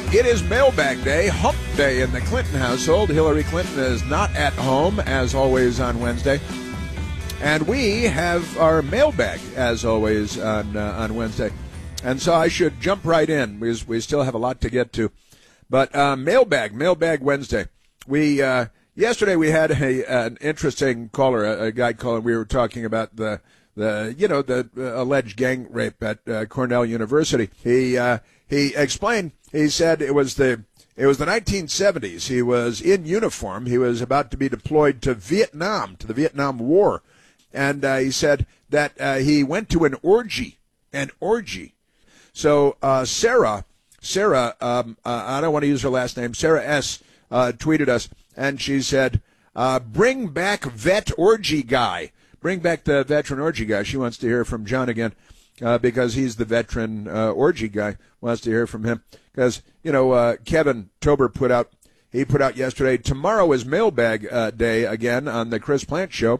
It is mailbag day, hump day in the Clinton household. Hillary Clinton is not at home, as always, on Wednesday. And we have our mailbag, as always, on Wednesday. And so I should jump right in, because we still have a lot to get to. But mailbag Wednesday. Yesterday we had an interesting caller, a guy calling. We were talking about the alleged gang rape at Cornell University. He explained. He said it was the 1970s. He was in uniform. He was about to be deployed to Vietnam, to the Vietnam War, and he said that he went to an orgy. So Sarah, I don't want to use her last name. Sarah S. Tweeted us, and she said, "Bring back vet orgy guy. Bring back the veteran orgy guy." She wants to hear from John again. Because he's the veteran orgy guy, wants to hear from him. Because, Kevin Tober put out yesterday, tomorrow is mailbag day again on the Chris Plant Show.